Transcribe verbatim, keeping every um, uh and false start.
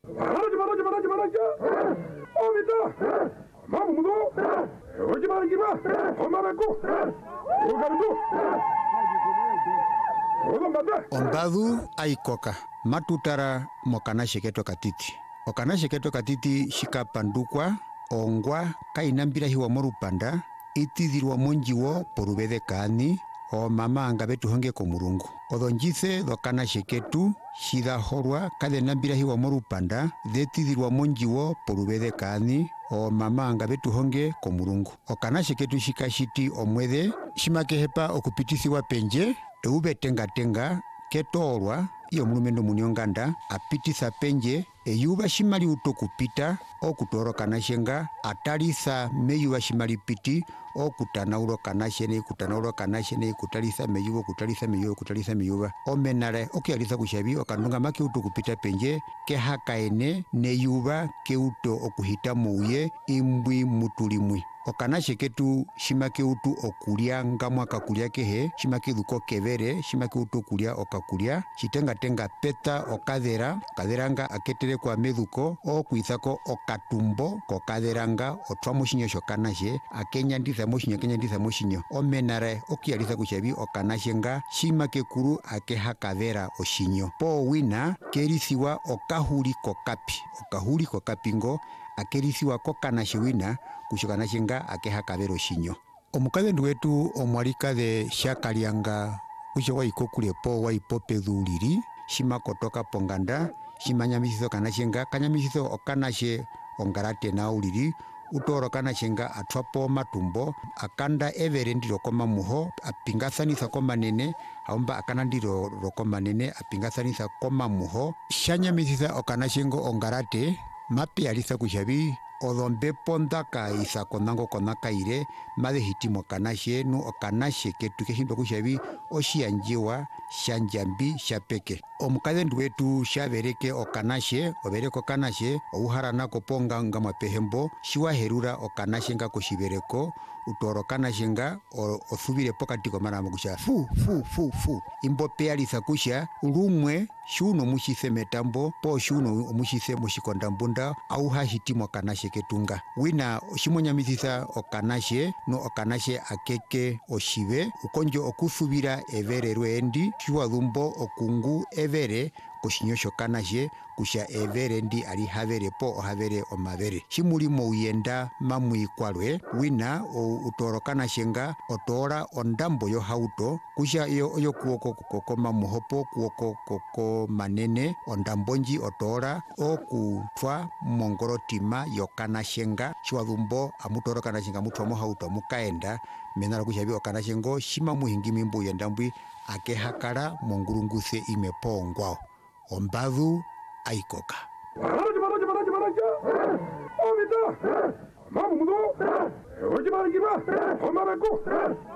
말하지 말하지 말하지 말하지. 어미다. 마무 무도. 오지 말기마. 엄마 뵙고. 오가르도. Ombadu aikoka matutara mokana sheketo katiti okana sheketo katiti shikapandukwa ongwa kainambira hiwa morupanda itithirwa monjiwo porubede kani o mama anga betu honge ko murungu odonjise dokana sheketu shidahorwa kadenambira hiwa morupanda detithirwa monjiwo porubede kani o mama anga betu honge ko murungu okana sheketu shikashiti omwede shimakehepa okupitisiwa penje eube tenga tenga ketorwa iyo mulumendo munionganda apitisa penje eyuba shimali uto kupita okutoro kanashenga atalisa meyuba shimali piti okutanauro kanashene kutanauro kanashene kutalisa meyuba kutalisa meyuba kutalisa meyuba omenare okialisa kushabi okanunga make uto kupita penje ke hakaene neyuba ke uto okuhita muye imbwi mutulimwi okanashe ketu shimake utu okulia ngamwa kakulia kehe shimake duko kevere shimake utu okulia okakulia shitenga tenga peta okadera kaderanga aketere kwa meduko o kuizako okatumbo kokaderanga otwa moshinyo shokanashe akenya ndiza moshinyo kenya ndiza moshinyo omenare okialisa kushabi okanashenga shimake kuru akeha kavera oshinyo po wina kerisiwa okahuli kokapi okahuli kokapingo akerisiwa kokanashe wina kushokanashenga akeha kavero shinyo omukade nduwetu omwalika de shakalianga kusho waikokulepo waipopedhulili shimakotoka ponganda shimanyamisizo kanashenga kanyamisizo okanashe ongarate na ulili utoro kanashenga atwapo matumbo akanda evere ndiro koma muho apingasanisa koma nene aumba akana ndiro rokoma nene apingasanisa koma muho shanyamisisa okanashengo ongarate mapi alisa kushabi odombe pondaka isa konango konaka ire made hitimo kanashe nu okanashe ketu kehindo kushabi oshianjiwa shanjambi shapeke omukade nduwetu shabereke okanashe obereko kanashe ouharana koponga ngamwa pehembo shiwa herura okanashe nga koshibereko utoro kanashe nga osubire pokati komarama kusha fu fu fu fu imbope alisa kusha urumwe shuno mushise metambo po shuno mushise mushikondambunda au hashitimo kanashe ketunga wina shimonyamisisa okanashe no okanashe akeke oshibe ukonjo okusubira evere rwendi shiwadhumbo okungu evere koshinyosho kanashe kusha evere ndi ali havere po ohavere omavere shimulimo uyenda mamwikwalwe wina utoro kanashenga otora ondambo yo hauto kusha iyo oyo kuoko kokoma muhopo kuoko koko manene ondambonji otora okutwa mongorotima yo kanashenga shiwadhumbo amutoro kanashenga mutwa mo hauto mukaenda menala kushabi okanashengo shima muhingimi mbu yendambwi akehakala mongurunguse imepo ngwao ombadu aikoka 말하지 말하지 말하지 말하지. 어미다. 마무 무도. 오지 말기마. 엄마 뵙고.